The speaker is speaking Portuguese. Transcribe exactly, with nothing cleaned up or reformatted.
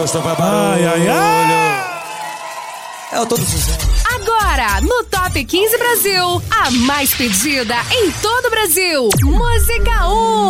gosto, vai barulho. Ai, ai, ai. É o todo sucesso. Agora, no Top quinze Brasil, a mais pedida em todo o Brasil. Música um.